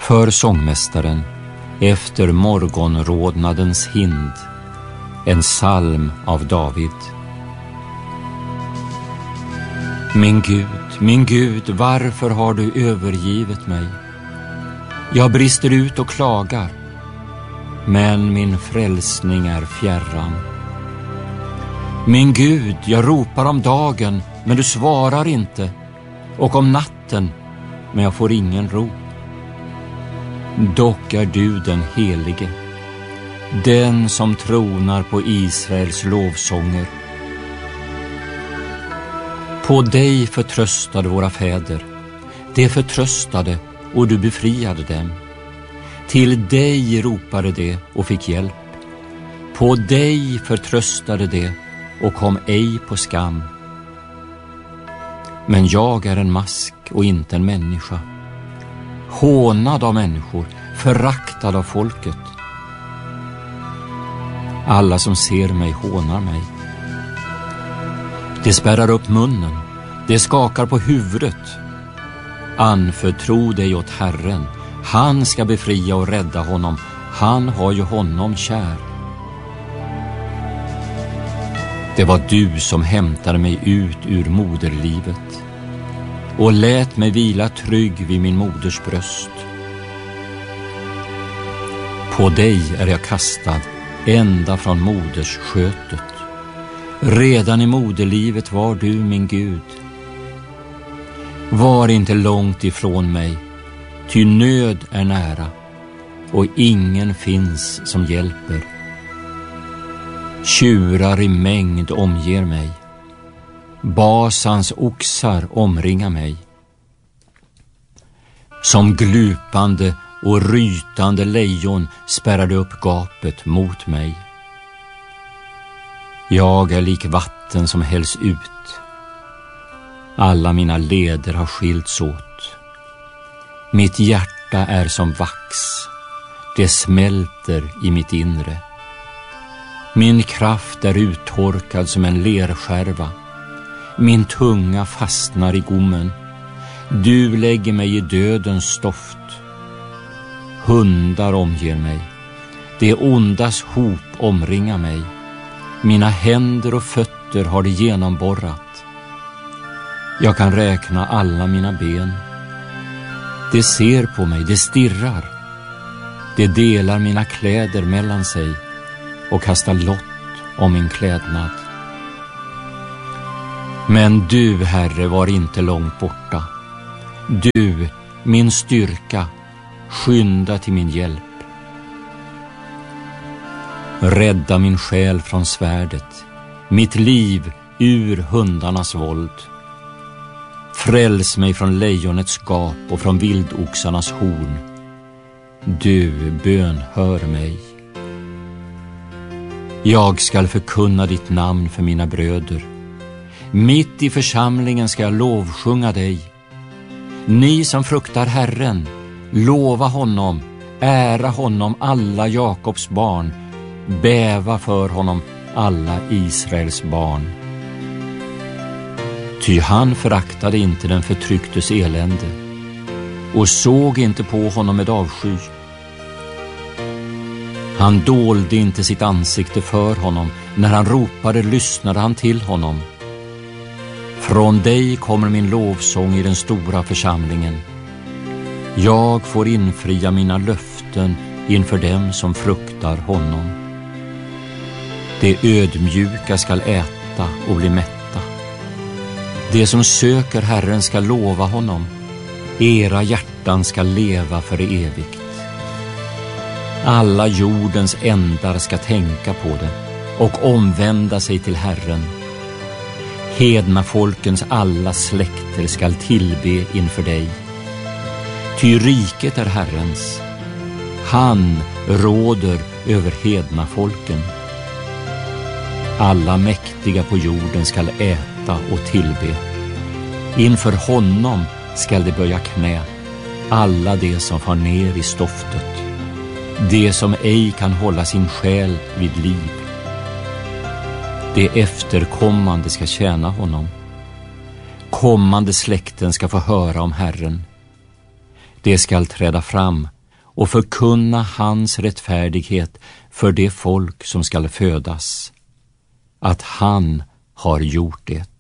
För sångmästaren, efter morgonrodnadens hind, en psalm av David. Min Gud, varför har du övergivit mig? Jag brister ut och klagar, men min frälsning är fjärran. Min Gud, jag ropar om dagen, men du svarar inte, och om natten, men jag får ingen ro. Dock är du den helige, den som tronar på Israels lovsånger. På dig förtröstade våra fäder, de förtröstade och du befriade dem. Till dig ropade de och fick hjälp. På dig förtröstade de och kom ej på skam. Men jag är en mask och inte en människa, hånad av människor, föraktad av folket. Alla som ser mig hånar mig. De spärrar upp munnen, de skakar på huvudet. Anförtro dig åt Herren, han ska befria och rädda honom, han har ju honom kär. Det var du som hämtade mig ut ur moderlivet och lät mig vila trygg vid min moders bröst. På dig är jag kastad ända från moders skötet. Redan i moderlivet var du min Gud. Var inte långt ifrån mig, ty nöd är nära och ingen finns som hjälper. Tjurar i mängd omger mig, Basans oxar omringar mig. Som glupande och rytande lejon spärrade upp gapet mot mig. Jag är lik vatten som hälls ut. Alla mina leder har skilts åt. Mitt hjärta är som vax, det smälter i mitt inre. Min kraft är uttorkad som en lerskärva. Min tunga fastnar i gommen. Du lägger mig i dödens stoft. Hundar omger mig. Det ondas hop omringar mig. Mina händer och fötter har det genomborrat. Jag kan räkna alla mina ben. Det ser på mig, det stirrar. Det delar mina kläder mellan sig och kastar lott om min klädnad. Men du, Herre, var inte långt borta. Du, min styrka, skynda till min hjälp. Rädda min själ från svärdet, mitt liv ur hundarnas våld. Fräls mig från lejonets gap och från vildoxarnas horn. Du, bönhör mig. Jag skall förkunna ditt namn för mina bröder. Mitt i församlingen ska jag lovsjunga dig. Ni som fruktar Herren, lova honom, ära honom alla Jakobs barn, bäva för honom alla Israels barn. Ty han föraktade inte den förtrycktes elände och såg inte på honom med avsky. Han dolde inte sitt ansikte för honom. När han ropade lyssnade han till honom. Från dig kommer min lovsång i den stora församlingen. Jag får infria mina löften inför dem som fruktar honom. De ödmjuka skall äta och bli mätta. De som söker Herren ska lova honom. Era hjärtan ska leva för evigt. Alla jordens ändar ska tänka på det och omvända sig till Herren. Hedna folkens alla släkter skall tillbe inför dig. Ty riket är Herrens. Han råder över hedna folken. Alla mäktiga på jorden skall äta och tillbe. Inför honom skall de böja knä, alla de som far ner i stoftet. Det som ej kan hålla sin själ vid liv. Det efterkommande ska tjäna honom. Kommande släkten ska få höra om Herren. Det skall träda fram och förkunna hans rättfärdighet för det folk som skall födas, att han har gjort det.